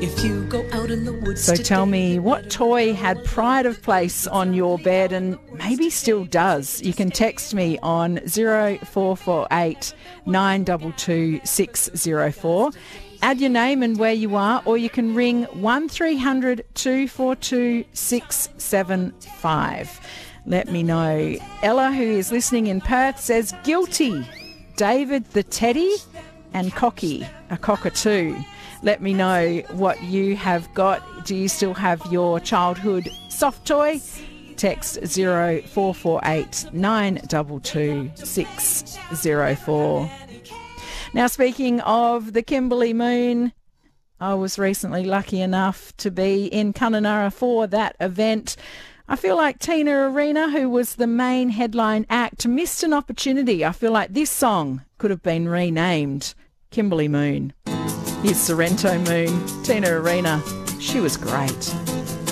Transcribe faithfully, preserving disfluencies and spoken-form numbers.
If you go out in the woods So today, tell me, what toy had pride of place on your bed and maybe still does? You can text me on zero four four eight nine two two six zero four. Add your name and where you are, or you can ring one three hundred two four two six seven five. Let me know. Ella, who is listening in Perth, says guilty. David the teddy and Cocky, a cockatoo. Let me know what you have got. Do you still have your childhood soft toy? Text zero four four eight nine two two six zero four. Now, speaking of the Kimberley Moon, I was recently lucky enough to be in Kununurra for that event. I feel like Tina Arena, who was the main headline act, missed an opportunity. I feel like this song could have been renamed Kimberley Moon. Here's Sorrento Moon, Tina Arena. She was great.